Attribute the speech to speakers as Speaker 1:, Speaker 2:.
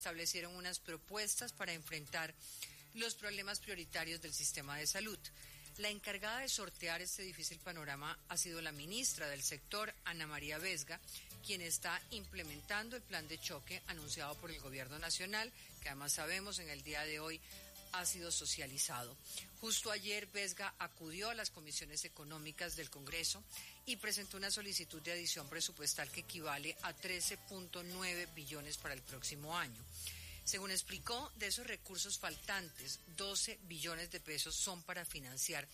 Speaker 1: establecieron unas propuestas para enfrentar los problemas prioritarios del sistema de salud. La encargada de sortear este difícil panorama ha sido la ministra del sector, Ana María Vesga, quien está implementando el plan de choque anunciado por el Gobierno Nacional, que además sabemos en el día de hoy ha sido socializado. Justo ayer Vesga acudió a las comisiones económicas del Congreso y presentó una solicitud de adición presupuestal que equivale a 13.9 billones para el próximo año. Según explicó, de esos recursos faltantes, 12 billones de pesos son para financiar